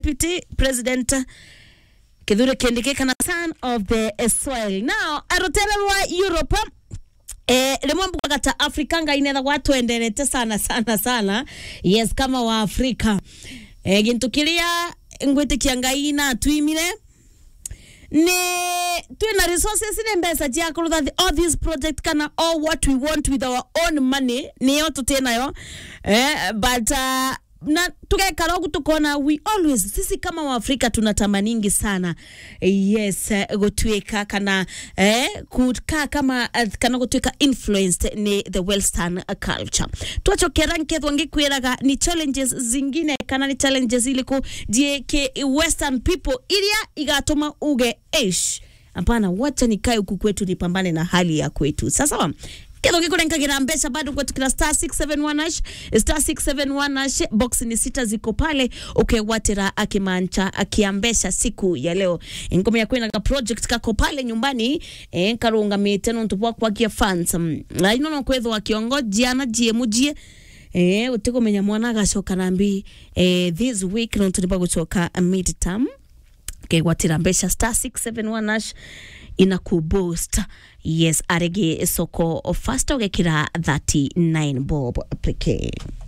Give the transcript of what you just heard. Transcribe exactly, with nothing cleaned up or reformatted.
Deputy President Kithure Kindiki kana son of the soil. Now, arotela wa Europe eh lemwambu kata Afrika nga inetha watu endelete sana sana sana. Yes, kama wa Afrika. Eh gintukiria ngwete kiangaina tuimire ne twina resources ne mbesa tia kulutha all these project kana all what we want with our own money niyo tutenayo eh but uh, na tukekara kutukona we always sisi kama wa Afrika tunatamaningi sana yes gotweka kana eh kutka kama kana gotweka influenced ni the western culture twachokera nkethwa ngikwiraga ni challenges zingine kana ni challenges iliko die ke western people iria igatuma uge ish hapana wacha nikae huku kwetu nipambane na hali ya kwetu sasa Kedo kikulenga girambesha bado kwa tukila star six seven one hash star six seven one hash box ni sita ziko pale ukewatira akimancha akiambesha siku ya leo ngome ya kwenda ka project kako pale nyumbani eh karunga miteno ntupwa kwa kia fans na inono kwetho wakiongoja na jiemujie eh utiko menya mwana gashoka nambi eh this week no tulipa kutoka midterm ukewatira mbesha star six seven one hash inakuboost yes arege soko faster ugekira thirty-nine bob peke